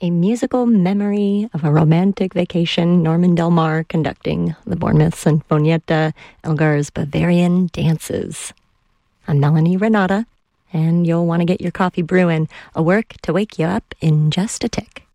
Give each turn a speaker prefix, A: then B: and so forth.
A: A musical memory of a romantic vacation, Norman Del Mar conducting the Bournemouth Sinfonietta, Elgar's Bavarian Dances. I'm Melanie Renata, and you'll want to get your coffee brewing. A work to wake you up in just a tick.